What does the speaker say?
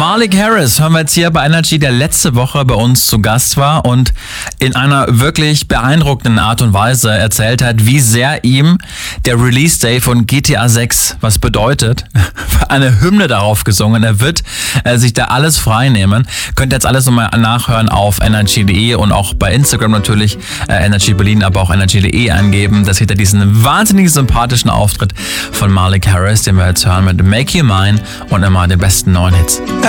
Malik Harris hören wir jetzt hier bei Energy, der letzte Woche bei uns zu Gast war und in einer wirklich beeindruckenden Art und Weise erzählt hat, wie sehr ihm der Release Day von GTA 6 was bedeutet. Eine Hymne darauf gesungen. Er wird sich da alles frei nehmen. Könnt ihr jetzt alles nochmal nachhören auf energy.de und auch bei Instagram natürlich Energy Berlin, aber auch energy.de eingeben. Das seht ihr diesen wahnsinnig sympathischen Auftritt von Malik Harris, den wir jetzt hören mit Make You Mine und immer den besten neuen Hits.